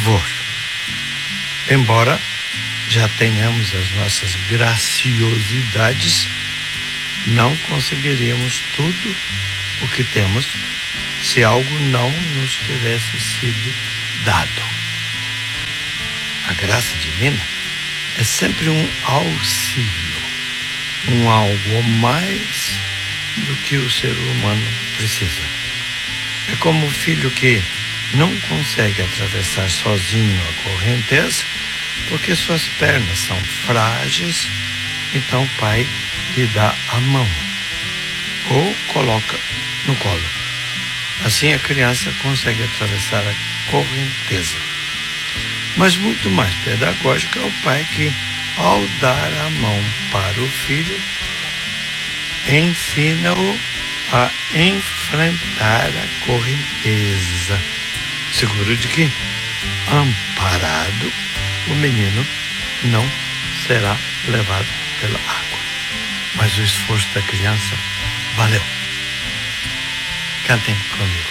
favor. Embora já tenhamos as nossas graciosidades, não conseguiríamos tudo o que temos se algo não nos tivesse sido dado. A graça divina é sempre um auxílio, um algo mais do que o ser humano precisa. É como o filho que não consegue atravessar sozinho a correnteza porque suas pernas são frágeis, então o pai lhe dá a mão ou coloca no colo. Assim a criança consegue atravessar a correnteza. Mas muito mais pedagógico é o pai que, ao dar a mão para o filho, ensina-o a enfrentar a correnteza, seguro de que, amparado, o menino não será levado pela água. Mas o esforço da criança valeu. Cantem comigo.